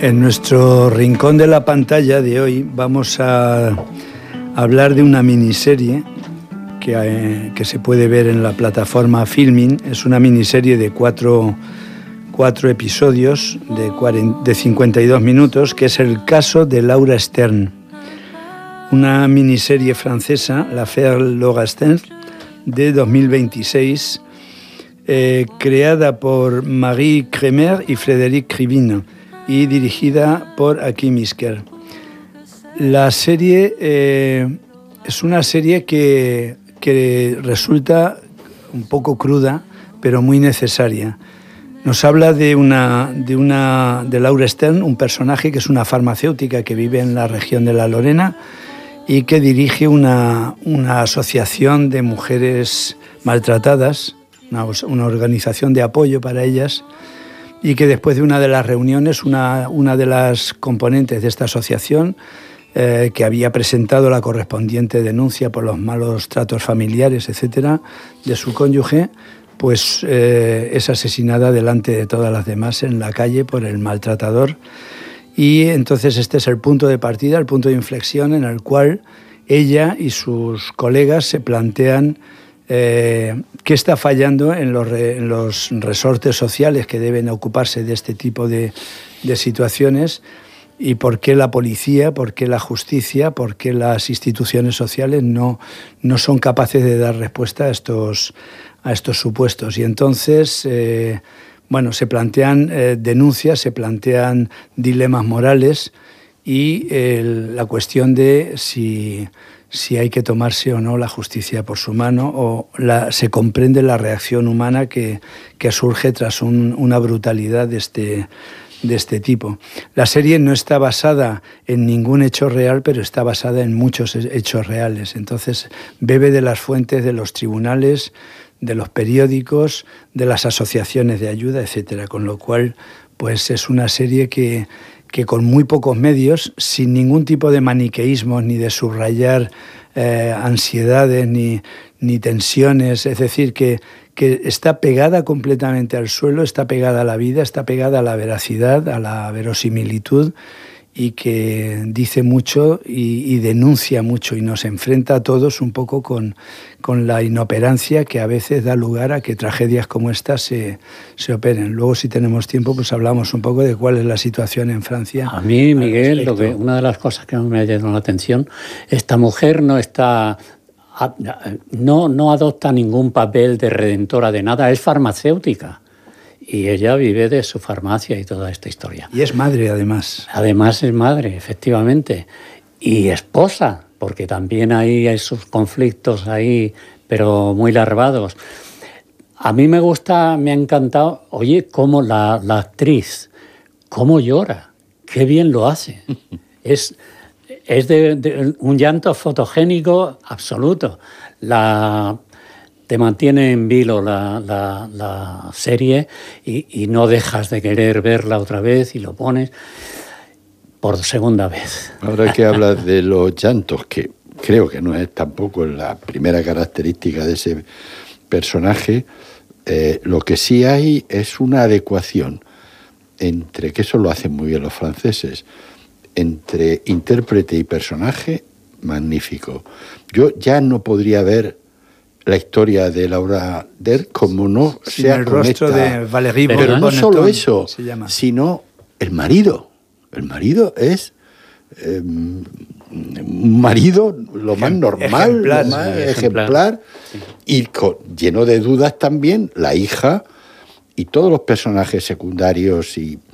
En nuestro rincón de la pantalla de hoy vamos a hablar de una miniserie que se puede ver en la plataforma Filmin. Es una miniserie de cuatro episodios de 52 minutos, que es el caso de Laura Stern. Una miniserie francesa, L'affaire Laura Stern, de 2026, creada por Marie Kremer y Frédéric Krivine y dirigida por Hakim Isker. La serie es una serie que resulta un poco cruda, pero muy necesaria. Nos habla de Laura Stern, un personaje que es una farmacéutica que vive en la región de la Lorena y que dirige una asociación de mujeres maltratadas, una organización de apoyo para ellas, y que después de una de las reuniones, una de las componentes de esta asociación, que había presentado la correspondiente denuncia por los malos tratos familiares, etcétera, de su cónyuge, pues es asesinada delante de todas las demás en la calle por el maltratador. Y entonces este es el punto de partida, el punto de inflexión en el cual ella y sus colegas se plantean qué está fallando en los resortes sociales que deben ocuparse de este tipo de situaciones, y por qué la policía, por qué la justicia, por qué las instituciones sociales no son capaces de dar respuesta a estos supuestos. Y entonces se plantean denuncias, se plantean dilemas morales y la cuestión de si hay que tomarse o no la justicia por su mano, o se comprende la reacción humana que surge tras una brutalidad de este tipo. La serie no está basada en ningún hecho real, pero está basada en muchos hechos reales. Entonces bebe de las fuentes de los tribunales, de los periódicos, de las asociaciones de ayuda, etcétera. Con lo cual, pues es una serie que con muy pocos medios, sin ningún tipo de maniqueísmo, ni de subrayar ansiedades, ni tensiones, es decir, que está pegada completamente al suelo, está pegada a la vida, está pegada a la veracidad, a la verosimilitud, y que dice mucho y denuncia mucho y nos enfrenta a todos un poco con la inoperancia que a veces da lugar a que tragedias como esta se operen. Luego, si tenemos tiempo, pues hablamos un poco de cuál es la situación en Francia. A mí, Miguel, una de las cosas que me ha llamado la atención, esta mujer no adopta ningún papel de redentora de nada, es farmacéutica. Y ella vive de su farmacia y toda esta historia. Y es madre, además. Además es madre, efectivamente. Y esposa, porque también hay sus conflictos ahí, pero muy larvados. A mí me ha encantado, oye, cómo la actriz, cómo llora, qué bien lo hace. Es de un llanto fotogénico absoluto. Te mantiene en vilo la serie y no dejas de querer verla otra vez y lo pones por segunda vez. Ahora que hablas de los llantos, que creo que no es tampoco la primera característica de ese personaje, lo que sí hay es una adecuación entre, que eso lo hacen muy bien los franceses, entre intérprete y personaje, magnífico. Yo ya no podría ver la historia de Laura Stern como no sea el con rostro esta, de Valérie pero no solo eso, sino el marido. El marido es un marido lo más normal, lo más ejemplar. Sí. Y lleno de dudas también la hija y todos los personajes secundarios y